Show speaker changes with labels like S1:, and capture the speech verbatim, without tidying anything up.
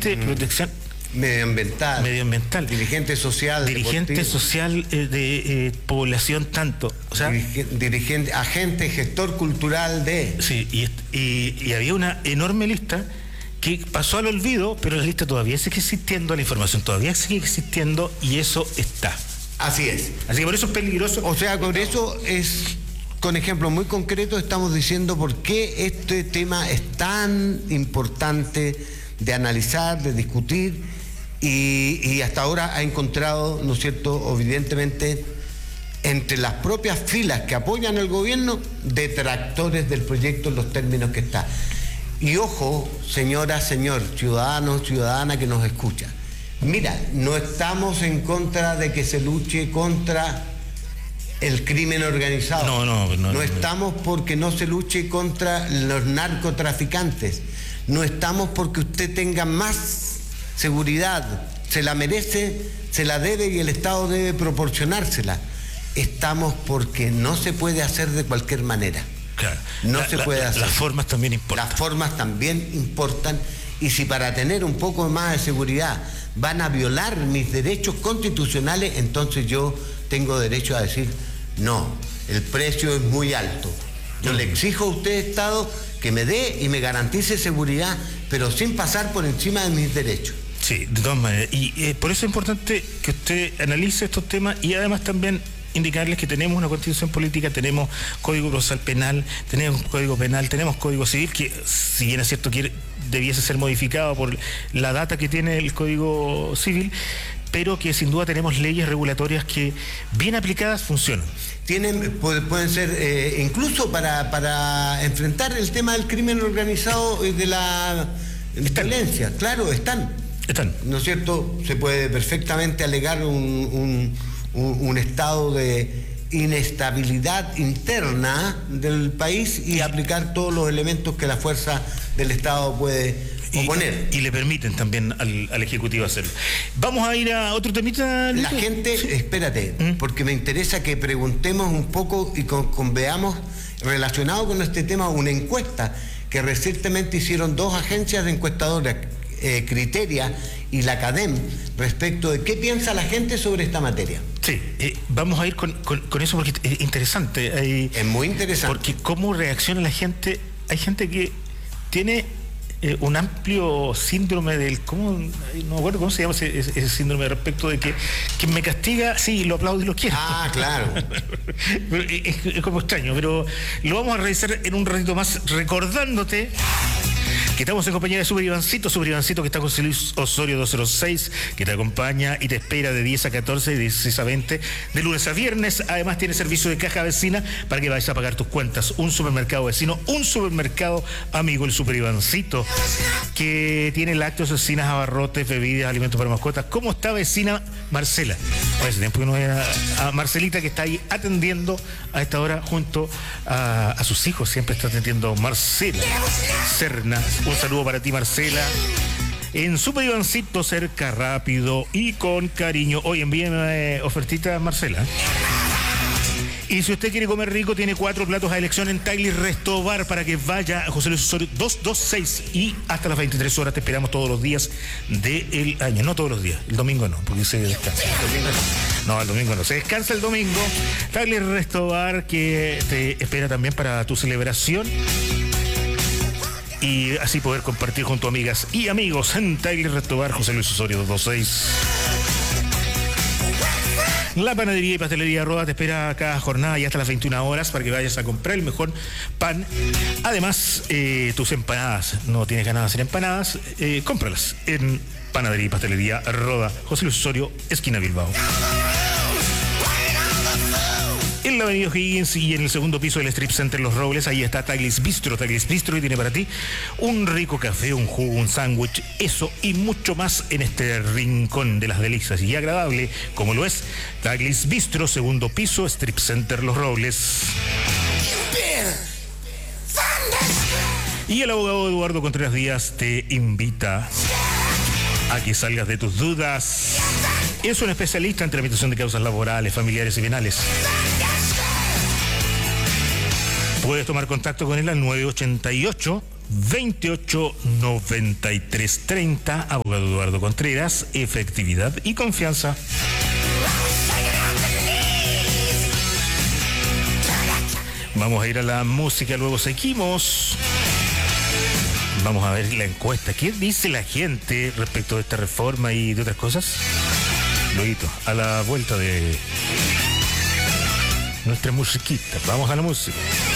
S1: dirigente de protección
S2: medioambiental,
S1: medioambiental,
S2: dirigente social,
S1: dirigente
S2: deportivo.
S1: social eh, de eh, población tanto, o sea,
S2: dirigente, dirigente, agente, gestor cultural de.
S1: Sí, y, y, y había una enorme lista que pasó al olvido, pero la lista todavía sigue existiendo, la información todavía sigue existiendo y eso está.
S2: Así es.
S1: Así que por eso es peligroso.
S2: O sea, con eso es, con ejemplos muy concretos, estamos diciendo por qué este tema es tan importante de analizar, de discutir, y, y hasta ahora ha encontrado, ¿no es cierto?, evidentemente, entre las propias filas que apoyan al gobierno, detractores del proyecto en los términos que está. Y ojo, señora, señor, ciudadano, ciudadana que nos escucha, mira, no estamos en contra de que se luche contra el crimen organizado.
S1: No, no, no.
S2: No
S1: no
S2: estamos porque no se luche contra los narcotraficantes. No estamos porque usted tenga más seguridad. Se la merece, se la debe y el Estado debe proporcionársela. Estamos porque no se puede hacer de cualquier manera.
S1: Claro.
S2: No
S1: la,
S2: se
S1: la,
S2: puede
S1: la,
S2: hacer.
S1: Las formas también importan.
S2: Las formas también importan. Y si para tener un poco más de seguridad van a violar mis derechos constitucionales, entonces yo tengo derecho a decir, no, el precio es muy alto. Yo le exijo a usted, Estado, que me dé y me garantice seguridad, pero sin pasar por encima de mis derechos.
S1: Sí, de todas maneras. Y eh, por eso es importante que usted analice estos temas y además también indicarles que tenemos una constitución política, tenemos código procesal penal, tenemos código penal, tenemos código civil, que si bien es cierto que debiese ser modificado por la data que tiene el código civil, pero que sin duda tenemos leyes regulatorias que bien aplicadas funcionan.
S2: Tienen, pueden ser, eh, incluso para, para enfrentar el tema del crimen organizado y de la
S1: Están.
S2: violencia, claro, están.
S1: Están.
S2: ¿No es cierto? Se puede perfectamente alegar un, un, un, un estado de inestabilidad interna del país y aplicar todos los elementos que la fuerza del Estado puede oponer.
S1: Y, y le permiten también al, al Ejecutivo hacerlo. Vamos a ir a otro temita, Lito.
S2: La gente,
S1: sí.
S2: espérate,
S1: ¿Mm?
S2: porque me interesa que preguntemos un poco y con, con veamos, relacionado con este tema, una encuesta que recientemente hicieron dos agencias de encuestadoras, eh, Criteria y la CADEM, respecto de qué piensa la gente sobre esta materia.
S1: Sí, eh, vamos a ir con, con, con eso porque es interesante. Hay,
S2: es muy interesante.
S1: Porque cómo reacciona la gente. Hay gente que tiene eh, un amplio síndrome del... ¿cómo? No me acuerdo cómo se llama ese, ese síndrome respecto de que quien me castiga, sí, lo aplaudo y lo quiero.
S2: Ah, claro.
S1: es, es como extraño, pero lo vamos a revisar en un ratito más recordándote que estamos en compañía de Super Ivancito, Super Ivancito que está con Luis Osorio doscientos seis, que te acompaña y te espera de diez a catorce, de dieciséis a veinte, de lunes a viernes. Además tiene servicio de caja vecina para que vayas a pagar tus cuentas. Un supermercado vecino, un supermercado amigo, el Super Ivancito, que tiene lácteos, cecinas, abarrotes, bebidas, alimentos para mascotas. ¿Cómo está vecina Marcela? Hace tiempo que no veo a, a Marcelita, que está ahí atendiendo a esta hora junto a, a sus hijos. Siempre está atendiendo Marcela Serna. Un saludo para ti, Marcela. En Super Ivancito, cerca, rápido y con cariño. Hoy envíeme eh, ofertita, Marcela. Y si usted quiere comer rico, tiene cuatro platos a elección en Taglis Resto Bar para que vaya a José Luis Osorio doscientos veintiséis y hasta las veintitrés horas te esperamos todos los días del año. No todos los días, el domingo no, porque se descansa. El domingo no. no, el domingo no. Se descansa el domingo. Taglis Resto Bar que te espera también para tu celebración. Y así poder compartir junto a amigas y amigos en Taglis Resto Bar, José Luis Osorio doscientos veintiséis. La panadería y pastelería Roda te espera cada jornada y hasta las veintiuna horas para que vayas a comprar el mejor pan. Además, eh, tus empanadas, no tienes ganas de hacer empanadas, eh, cómpralas en panadería y pastelería Roda, José Luis Osorio, esquina Bilbao. En la avenida Higgins y en el segundo piso del Strip Center Los Robles, ahí está Taglis Bistro. Taglis Bistro y tiene para ti un rico café, un jugo, un sándwich, eso y mucho más en este rincón de las delicias y agradable, como lo es Taglis Bistro, segundo piso, Strip Center Los Robles. Y el abogado Eduardo Contreras Díaz te invita a que salgas de tus dudas. Es un especialista en tramitación de causas laborales, familiares y penales. Puedes tomar contacto con él al nueve ocho ocho, veintiocho noventa y tres treinta. Abogado Eduardo Contreras, efectividad y confianza. Vamos a ir a la música, luego seguimos. Vamos a ver la encuesta. ¿Qué dice la gente respecto de esta reforma y de otras cosas? Luego, a la vuelta de nuestra musiquita. Vamos a la música.